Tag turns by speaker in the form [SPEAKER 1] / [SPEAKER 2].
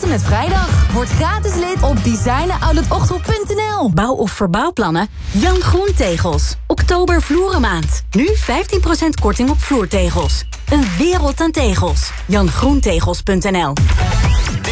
[SPEAKER 1] en met vrijdag. Word gratis lid op designeroutletochthoek.nl.
[SPEAKER 2] Bouw- of verbouwplannen? Jan Groen Tegels. Oktober vloerenmaand. Nu 15% korting op vloertegels. Een wereld aan tegels. jangroentegels.nl.